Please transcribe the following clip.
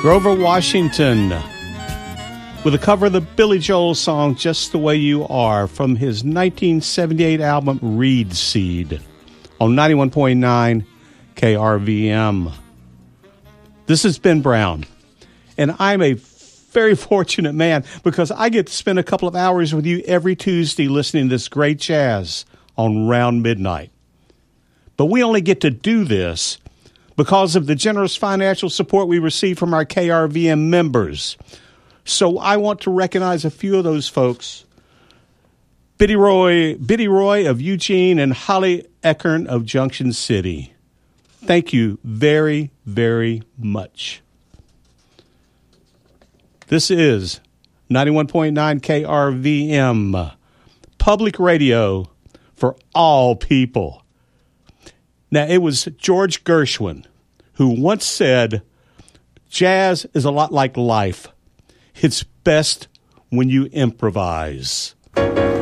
Grover Washington with a cover of the Billy Joel song Just the Way You Are from his 1978 album Reed Seed on 91.9 KRVM. This is Ben Brown, and I'm a very fortunate man because I get to spend a couple of hours with you every Tuesday listening to this great jazz on Round Midnight. But we only get to do this because of the generous financial support we receive from our KRVM members. So I want to recognize a few of those folks. Biddy Roy of Eugene and Holly Eckern of Junction City. Thank you very, very much. This is 91.9 KRVM, public radio for all people. Now, it was George Gershwin who once said, jazz is a lot like life. It's best when you improvise.